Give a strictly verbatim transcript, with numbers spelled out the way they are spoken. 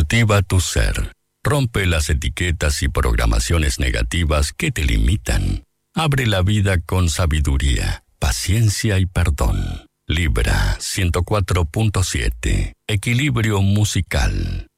Cultiva tu ser. Rompe las etiquetas y programaciones negativas que te limitan. Abre la vida con sabiduría, paciencia y perdón. Libra ciento cuatro punto siete. Equilibrio musical.